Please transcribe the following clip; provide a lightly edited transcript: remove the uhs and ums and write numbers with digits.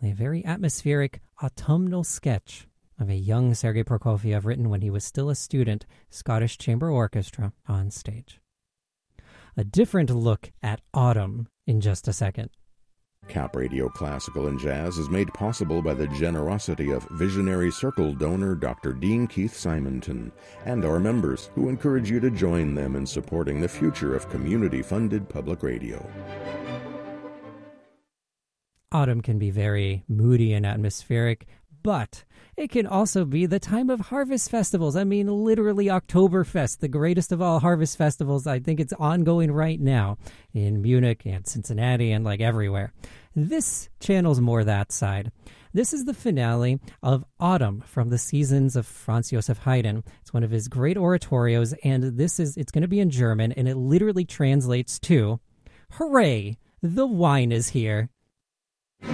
a very atmospheric autumnal sketch of a young Sergei Prokofiev written when he was still a student, Scottish Chamber Orchestra on stage. A different look at autumn in just a second. Cap Radio Classical and Jazz is made possible by the generosity of Visionary Circle donor Dr. Dean Keith Simonton and our members, who encourage you to join them in supporting the future of community-funded public radio. Autumn can be very moody and atmospheric, but it can also be the time of harvest festivals. I mean, literally Oktoberfest, the greatest of all harvest festivals. I think it's ongoing right now in Munich and Cincinnati and like everywhere. This channels more that side. This is the finale of Autumn from the Seasons of Franz Joseph Haydn. It's one of his great oratorios, and it's going to be in German, and it literally translates to, "Hooray, the wine is here."